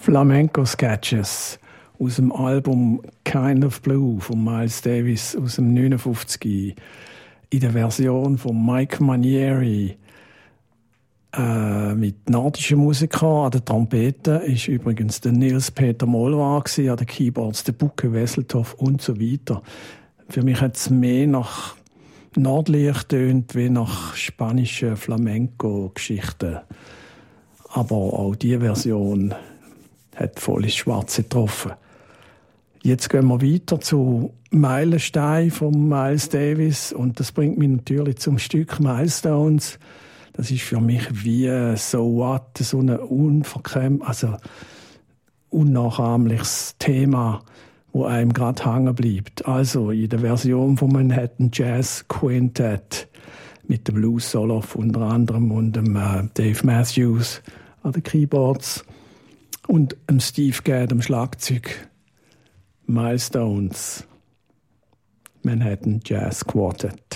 Flamenco-Sketches aus dem Album Kind of Blue von Miles Davis aus dem 59 in der Version von Mike Manieri mit nordischen Musikern. An der Trompete ist übrigens der Nils-Peter Molvar gewesen, an den Keyboards der Bucke Wesseltoff und so weiter. Für mich hat es mehr nach Nordlicht tönt wie nach spanischen Flamenco-Geschichten. Aber auch diese Version hat voll ins Schwarze getroffen. Jetzt gehen wir weiter zu Meilenstein von Miles Davis und das bringt mich natürlich zum Stück Milestones. Das ist für mich wie So What, so ein unnachahmliches Thema, wo einem gerade hängen bleibt. Also in der Version von Manhattan Jazz Quintet mit dem Blues Solo unter anderem und dem Dave Matthews an den Keyboards und dem Steve Gadd am Schlagzeug. Milestones, Manhattan Jazz Quartet.